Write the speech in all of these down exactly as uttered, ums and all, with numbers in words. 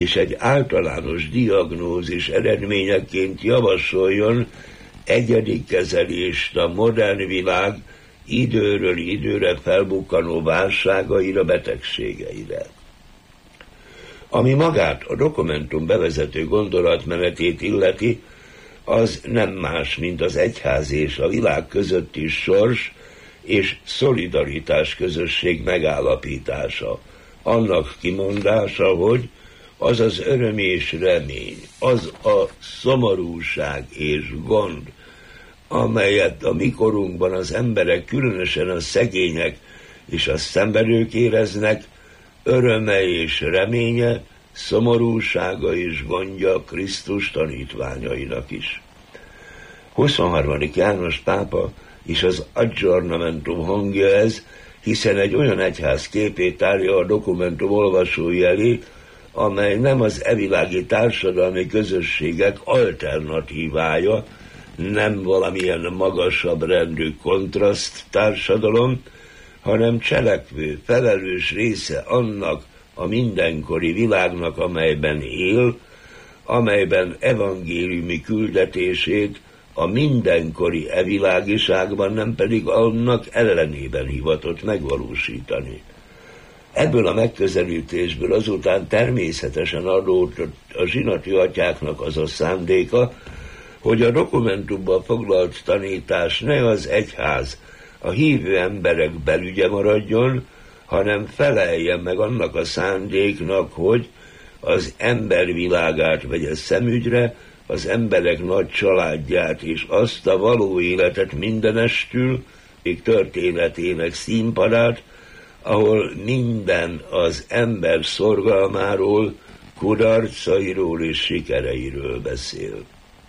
és egy általános diagnózis eredményeként javasoljon egyedi kezelést a modern világ időről időre felbukkanó válságaira, betegségeire. Ami magát a dokumentum bevezető gondolatmenetét illeti, az nem más, mint az egyház és a világ közötti sors és szolidaritás közösség megállapítása. Annak kimondása, hogy az az öröm és remény, az a szomorúság és gond, amelyet a mikorunkban az emberek, különösen a szegények és a szenvedők éreznek, öröme és reménye, szomorúsága és gondja Krisztus tanítványainak is. huszonharmadik János pápa és az Aggiornamentum hangja ez, hiszen egy olyan egyház képét tárja a dokumentum olvasói elé, amely nem az evilági társadalmi közösségek alternatívája, nem valamilyen magasabb rendű kontraszt társadalom, hanem cselekvő, felelős része annak a mindenkori világnak, amelyben él, amelyben evangéliumi küldetését a mindenkori evilágiságban, nem pedig annak ellenében hivatott megvalósítani. Ebből a megközelítésből azután természetesen adódott a zsinati atyáknak az a szándéka, hogy a dokumentumban foglalt tanítás ne az egyház, a hívő emberek belügye maradjon, hanem feleljen meg annak a szándéknak, hogy az embervilágát vegye szemügyre, az emberek nagy családját és azt a való életet mindenestül, még történetének színpadát, ahol minden az ember szorgalmáról, kudarcairól és sikereiről beszél.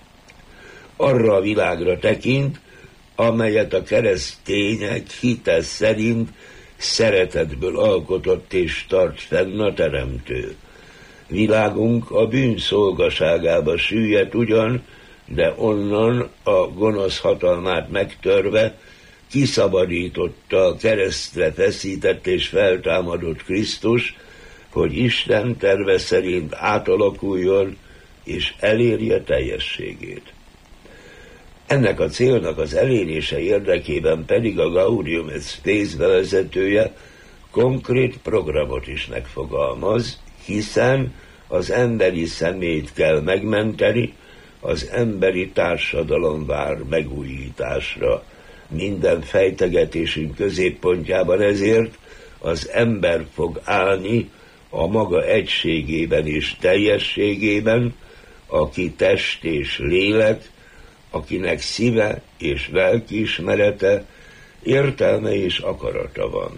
Arra a világra tekint, amelyet a keresztények hite szerint szeretetből alkotott és tart fenn a Teremtő. Világunk a bűn szolgaságába süllyedt ugyan, de onnan a gonosz hatalmát megtörve kiszabadította a keresztre feszített és feltámadott Krisztus, hogy Isten terve szerint átalakuljon és elérje teljességét. Ennek a célnak az elérése érdekében pedig a Gaudium et Spes bevezetője konkrét programot is megfogalmaz, hiszen az emberi személyt kell megmenteni, az emberi társadalom vár megújításra. Minden fejtegetésünk középpontjában ezért az ember fog állni a maga egységében és teljességében, aki test és lélek, akinek szíve és lelkiismerete, értelme és akarata van.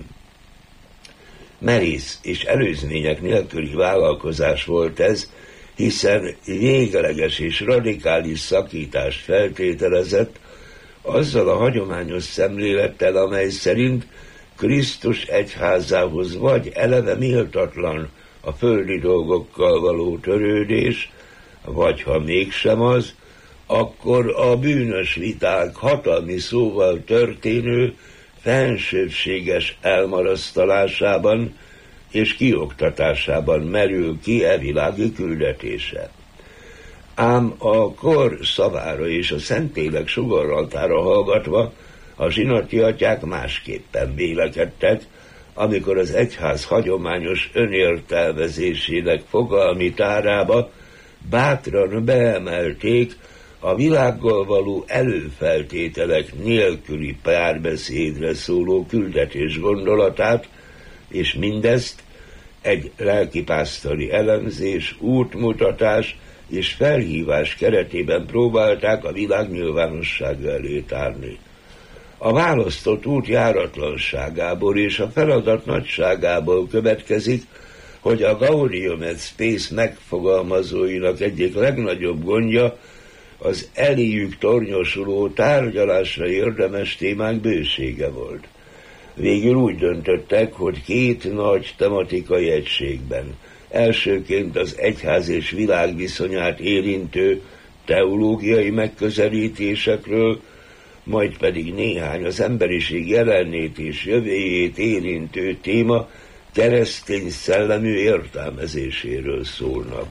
Merész és előzmények nélküli vállalkozás volt ez, hiszen végleges és radikális szakítást feltételezett azzal a hagyományos szemlélettel, amely szerint Krisztus egyházához vagy eleve méltatlan a földi dolgokkal való törődés, vagy ha mégsem az, akkor a bűnös viták hatalmi szóval történő fensőbséges elmarasztalásában és kioktatásában merül ki e világi küldetése. Ám a kor szavára és a Szentlélek sugallata hallgatva a zsinati atyák másképpen vélekedtek, amikor az egyház hagyományos önértelmezésének fogalmi tárába bátran beemelték a világgal való előfeltételek nélküli párbeszédre szóló küldetés gondolatát, és mindezt egy lelkipásztori elemzés, útmutatás és felhívás keretében próbálták a világ nyilvánossága elé tárni. A választott út járatlanságából és a feladat nagyságából következik, hogy a Gaudium et Spes megfogalmazóinak egyik legnagyobb gondja az eléjük tornyosuló tárgyalásra érdemes témák bősége volt. Végül úgy döntöttek, hogy két nagy tematikai egységben, elsőként az egyház és világ viszonyát érintő teológiai megközelítésekről, majd pedig néhány az emberiség jelenét és jövőjét érintő téma keresztény szellemű értelmezéséről szólnak.